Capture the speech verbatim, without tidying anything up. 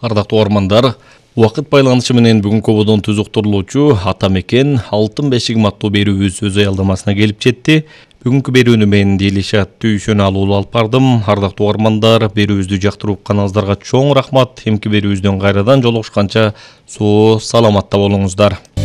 Ардактуу угармандар, убакыт байланышы менен бүгүнкү ободон түз уктурулуучу Ата мекен алтын бешигим аттуу берүүбүз өз аялдамасына келип жетти. Бүгүнкү берүүнү мен Дилишат Түйшөн алуулу алып бардым. Ардактуу угармандар, берүүбүздү жактырып каныңыздарга чоң рахмат. Эмки берүүбүздөн кайрадан жолугушканча соо саламатта болуңуздар.